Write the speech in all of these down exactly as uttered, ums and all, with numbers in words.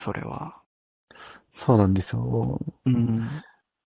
それは。 そうなんですよ。 うん。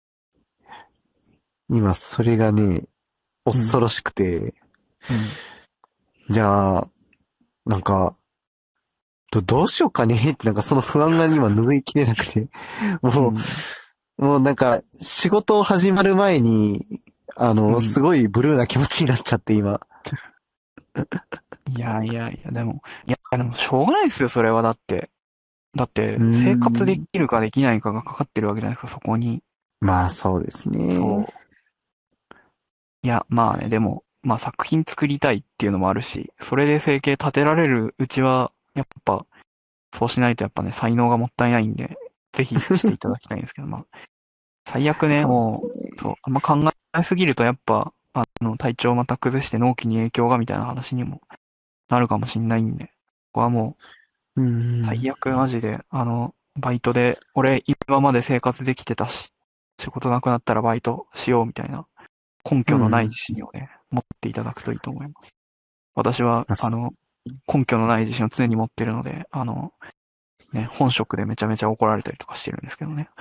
今、それがね、 うん。 恐ろしくて、 うん。 じゃあ、なんか、ど、どうしようかねって、なんかその不安が今拭いきれなくて、もうん。 う、もうなんか、仕事始まる前に、あの、すうん。 ごいブルーな気持ちになっちゃって今。 いやいやいや、でも、いや、でもしょうがないですよ、それはだって。だっうーて、生活でん。 きるかできないかがかかってるわけじゃないですか、そこに。 まあそうですね。 そう。いや、まあね、でも、まあ作品作りたいっていうのもあるし、それで生計立てられるうちは、やっぱ、そうしないとやっぱね、才能がもったいないんで、ぜひしていただきたいんですけど、まあ、最悪ね、 そうですもう、そう、あんま考えすぎるとやっぱ、あの、体調をまた崩して納期に影響がみたいな話にもなるかもしんないんで、ここはもう、 ね。うーん。 最悪マジで、あの、バイトで、俺今まで生活できてたし、仕事なくなったらバイトしようみたいな根拠のないうん。 自信をね、持っていただくといいと思います。私は、 まあ、すあの、根拠のない自信を常に持ってるので、あの、ね、本職でめちゃめちゃ怒られたりとかしてるんですけどね。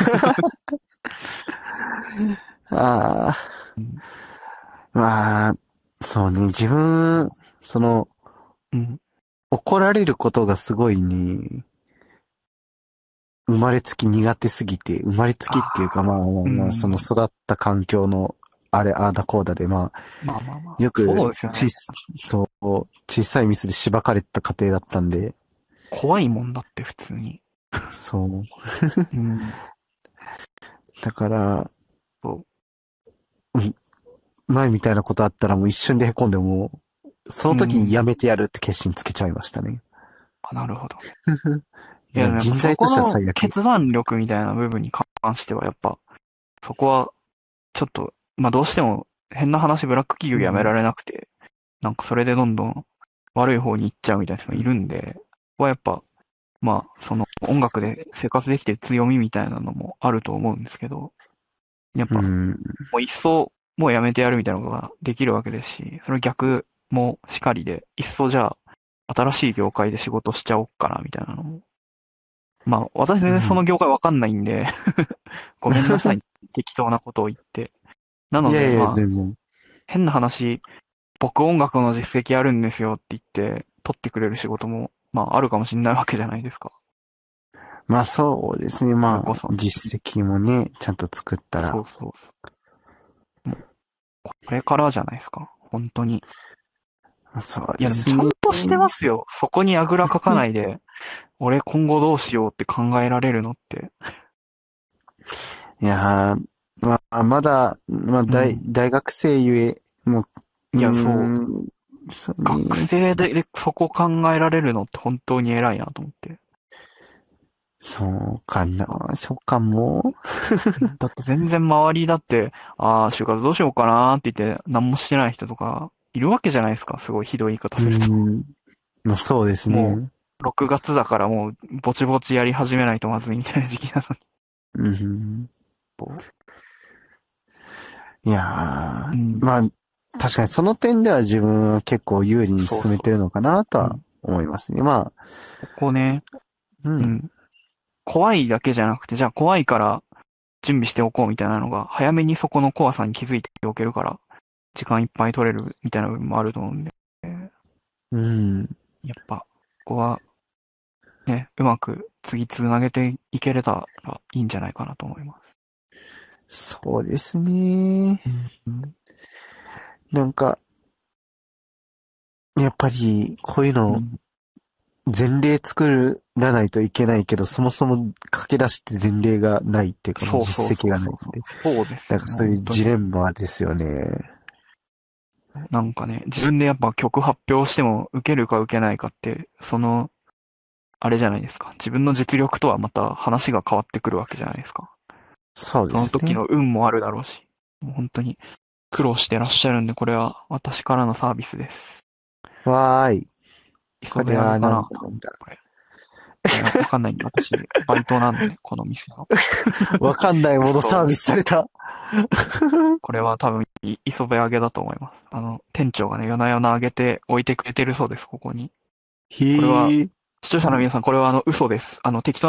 ああ、 うん。 まあ、そうね、自分、その、 うん。 怒られることがすごいね、生まれつき苦手すぎて、生まれつきっていうかまあああ、 まあまあ、そうん。 の育った環境の、あれ、ああだこうだで、まあ、 まあまあまあ。 よく、 そうですよね。 ち、そう、小さいミスでしばかれた家庭だったんで、 怖いもんだって普通に。 そう。 うん。 だから、 そう。 うん、前みたいなことあったらもう一瞬で凹んでも、その時にうん。 やめてやるって決心つけちゃいましたね。 あ、なるほどね。 いや、 いや、やっぱ人材とそこのしては最悪。 決断力みたいな部分に関しては、やっぱ、そこは、ちょっと、まあどうしても、変な話、ブラック企業辞めらうん。 れなくて、なんかそれでどんどん悪い方に行っちゃうみたいな人がいるんで、ここはやっぱ、まあ、その音楽で生活できてる強みみたいなのもあると思うんですけど、やっぱ、 うん。 もう一層、もうやめてやるみたいなことができるわけですし、その逆もしかりで、一層じゃあ、新しい業界で仕事しちゃおっかな、みたいなのも。まあ、私全然そうん。 の業界わかんないんでごめんなさい。適当なことを言って。なので、 いやいや、 まあ、 全然。 変な話、僕音楽の実績あるんですよって言って、取ってくれる仕事も、まあ、あるかもしれないわけじゃないですか。 まあそうですね。まあ、 それこそ。 実績もね、ちゃんと作ったら。 そうそうそう。もう、これからじゃないですか。本当に。 そういや、でもちゃんですね。 としてますよ。そこにあぐらかかないで、俺今後どうしようって考えられるのって。 いやー、まあ、まだ、まあ、大、 うん。 大学生ゆえ、もう、うーいや、そう。 ん、そう学ね。 生で、でそこ考えられるのって本当に偉いなと思って。 そうかな。そうかも。 だって全然周りだって、ああ、就活どうしようかなって言って何もしてない人とかいるわけじゃないですか。すごいひどい言い方うーすると。 ん。まあそうですもね。 う、ろくがつだからもう、ぼちぼちやり始めないとまずいみたいな時期なのに。 うん。いやー、 うん。 まあ、確かにその点では自分は結構有利にそう進めてるのそうそかなとう。うはん。 思いますね。まあ、 ここね、 うん。 うん。怖いだけじゃなくて、じゃあ怖いから準備しておこうみたいなのが、早めにそこの怖さに気づいておけるから、時間いっぱい取れるみたいな部分もあると思うんで、 うん。 やっぱ、ここはね、うまく次つなげていけれたらいいんじゃないかなと思います。 そうですね。 うん。うん。 なんか、やっぱり、こういうの、 うん。 前例作らないといけないけど、そもそも駆け出して前例がないっていうか、もうそうそう実績そうそうそう。 がないんで。 そうですよね、 なんかそういう本当に。 ジレンマですよね。 なんかね、自分でやっぱ曲発表しても受けるか受けないかって、その、あれじゃないですか。自分の実力とはまた話が変わってくるわけじゃないですか。 そうでその時すね。 の運もあるだろうし。もう本当に苦労してらっしゃるんで、これは私からのサービスです。 わーい。 磯辺揚げこれはなんかなだなんだ。 これ。いや、わかんないんで、私、バイトなんで、この店の。 わかんないものサービスそう。 された。 これは多分、い磯辺揚げだと思います。あの、店長がね、夜な夜な揚げて置いてくれてるそうです、ここに。 へこれは、 ー。 視聴者の皆さん、これはあの、嘘です。あの、適当